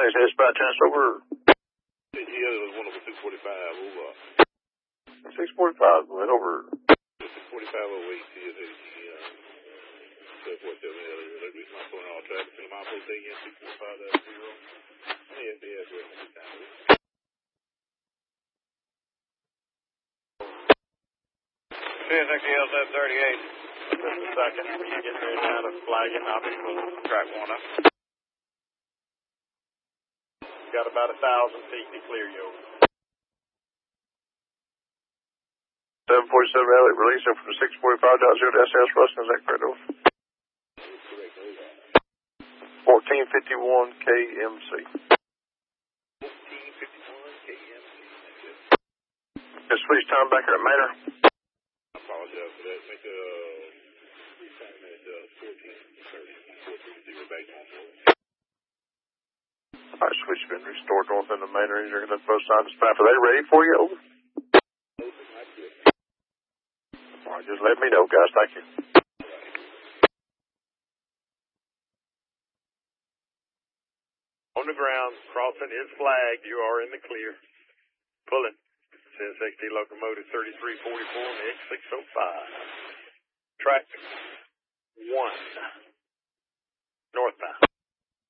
County, dispatch chance over. Yeah, there was one over 645, over. 645, went over. 64508, TSA, what's that earlier? Let me my phone all traffic. Tell them I'm supposed to take in 645.0. Yes, yes, yes. CSXL 738. Just a second. You're getting ready now to flag it. I'll be track one up. Got about 1,000 feet to clear you over. 747 Elliott, release from 645.0 to SAS Ruston, is that correct? Over. 1451 KMC. 1451 KMC. Just switch time back here at Manor. I apologize for that. Make a 1430. 1430 back on board. Alright, switch been restored north into Manor. You're going to both sides of the staff. Are they ready for you? Over. Alright, just let me know, guys. Thank you. On the ground, crossing is flagged. You are in the clear. Pulling. CSXT locomotive 3344 on the X605. Track 1. Northbound.